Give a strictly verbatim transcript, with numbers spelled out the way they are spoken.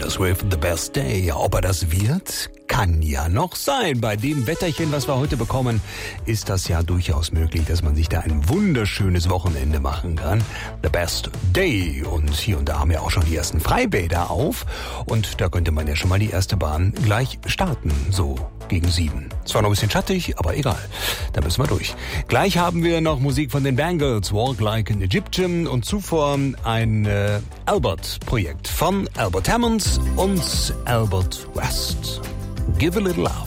Taylor Swift, The Best Day. Ob er das wird? Kann ja noch sein. Bei dem Wetterchen, was wir heute bekommen, ist das ja durchaus möglich, dass man sich da ein wunderschönes Wochenende machen kann. The Best Day. Und hier und da haben ja auch schon die ersten Freibäder auf. Und da könnte man ja schon mal die erste Bahn gleich starten, so gegen sieben. Zwar noch ein bisschen schattig, aber egal. Da müssen wir durch. Gleich haben wir noch Musik von den Bangles, Walk Like an Egyptian. Und zuvor ein äh, Albert-Projekt von Albert Hammond und Albert West. Give a little love.